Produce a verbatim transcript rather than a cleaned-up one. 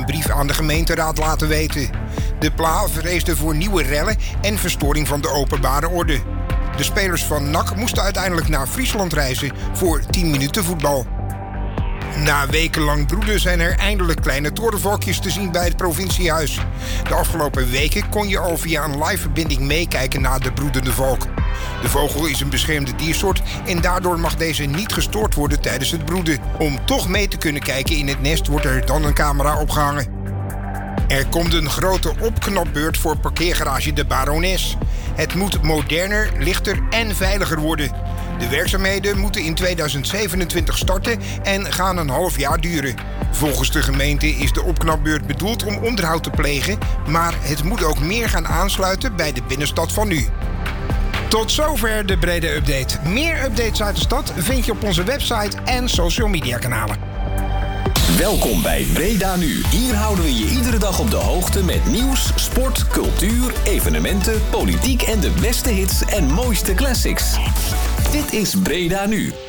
brief aan de gemeenteraad laten weten. De P L A vreesde voor nieuwe rellen en verstoring van de openbare orde. De spelers van N A C moesten uiteindelijk naar Friesland reizen voor tien minuten voetbal. Na wekenlang broeden zijn er eindelijk kleine torenvalkjes te zien bij het provinciehuis. De afgelopen weken kon je al via een live-verbinding meekijken naar de broedende valk. De vogel is een beschermde diersoort en daardoor mag deze niet gestoord worden tijdens het broeden. Om toch mee te kunnen kijken in het nest wordt er dan een camera opgehangen. Er komt een grote opknapbeurt voor parkeergarage De Barones. Het moet moderner, lichter en veiliger worden. De werkzaamheden moeten in tweeduizend zevenentwintig starten en gaan een half jaar duren. Volgens de gemeente is de opknapbeurt bedoeld om onderhoud te plegen, maar het moet ook meer gaan aansluiten bij de binnenstad van nu. Tot zover de brede update. Meer updates uit de stad vind je op onze website en social media kanalen. Welkom bij Breda Nu. Hier houden we je iedere dag op de hoogte met nieuws, sport, cultuur, evenementen, politiek en de beste hits en mooiste classics. Dit is Breda Nu.